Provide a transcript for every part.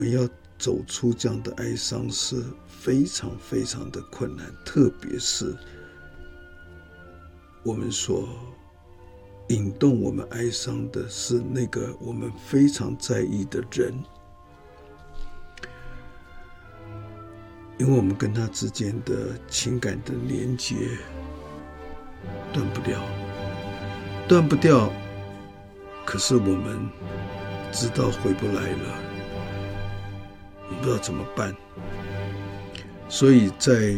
我们要走出这样的哀伤是非常非常的困难，特别是我们所引动我们哀伤的是那个我们非常在意的人，因为我们跟他之间的情感的连结断不掉，可是我们知道回不来了，我不知道怎么办。所以在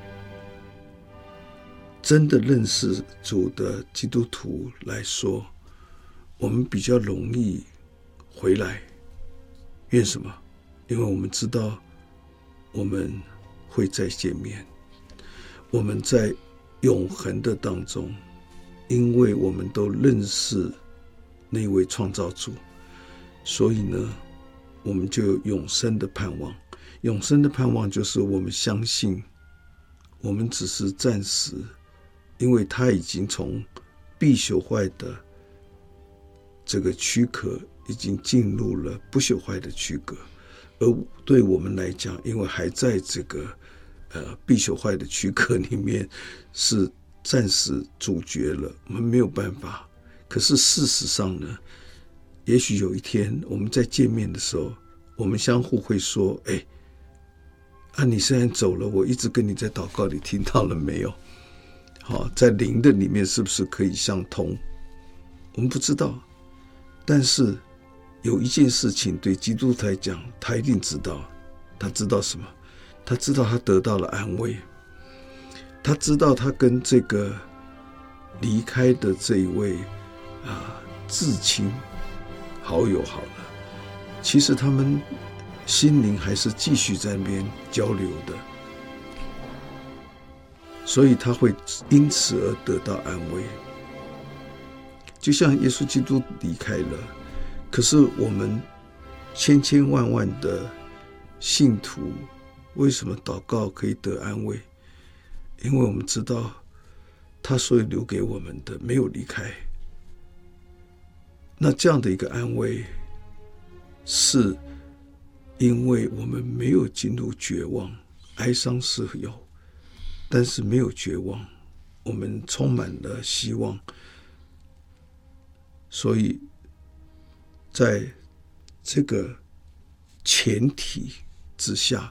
真的认识主的基督徒来说，我们比较容易回来。因为什么？因为我们知道我们会再见面，我们在永恒的当中，因为我们都认识那位创造主，所以呢，我们就有永生的盼望。永生的盼望就是我们相信，我们只是暂时，因为他已经从必朽坏的这个躯壳已经进入了不朽坏的躯壳，而对我们来讲，因为还在这个必朽坏的躯壳里面，是暂时主角了，我们没有办法。可是事实上呢，也许有一天我们在见面的时候，我们相互会说，你虽然走了，我一直跟你在祷告里听到了没有？好，在灵的里面是不是可以相通？我们不知道，但是有一件事情对基督徒来讲，他一定知道。他知道什么？他知道他得到了安慰，他知道他跟这个离开的这一位至亲好友好了，其实他们心灵还是继续在那边交流的，所以他会因此而得到安慰。就像耶稣基督离开了，可是我们千千万万的信徒为什么祷告可以得安慰？因为我们知道他所有留给我们的没有离开。那这样的一个安慰，是因为我们没有进入绝望，哀伤是有，但是没有绝望，我们充满了希望。所以在这个前提之下，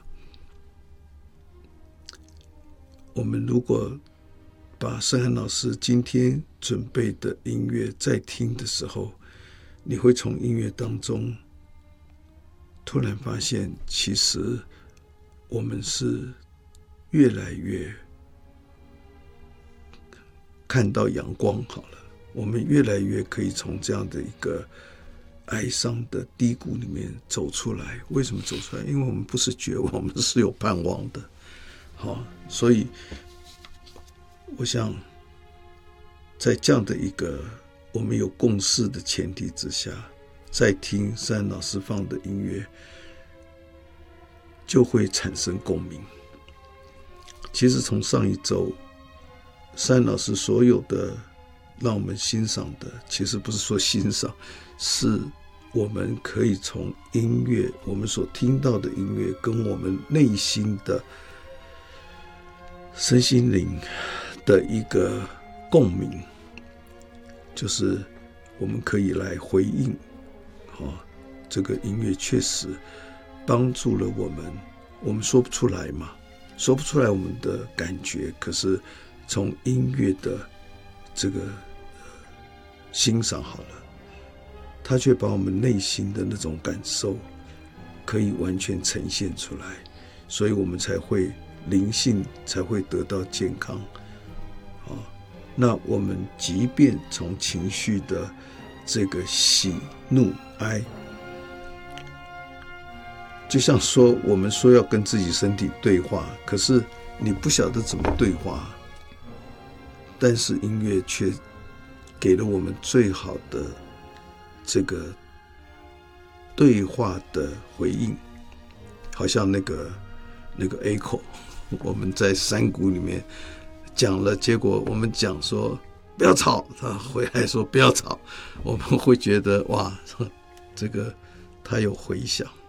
我们如果把圣涵老师今天准备的音乐在听的时候，你会从音乐当中突然发现，其实我们是越来越看到阳光好了，我们越来越可以从这样的一个哀伤的低谷里面走出来。为什么走出来？因为我们不是绝望，我们是有盼望的。好，所以我想在这样的一个我们有共识的前提之下，再听圣涵老师放的音乐，就会产生共鸣。其实从上一周圣涵老师所有的让我们欣赏的，其实不是说欣赏，是我们可以从音乐，我们所听到的音乐跟我们内心的身心灵的一个共鸣，就是我们可以来回应这个音乐确实帮助了我们。我们说不出来嘛，说不出来我们的感觉，可是从音乐的这个欣赏好了，它却把我们内心的那种感受可以完全呈现出来，所以我们才会灵性才会得到健康。那我们即便从情绪的这个喜怒哀，就像说我们说要跟自己身体对话，可是你不晓得怎么对话，但是音乐却给了我们最好的这个对话的回应。好像那个 echo， 我们在山谷里面讲了，结果我们讲说不要吵，他回来说不要吵，我们会觉得哇，这个他有回响。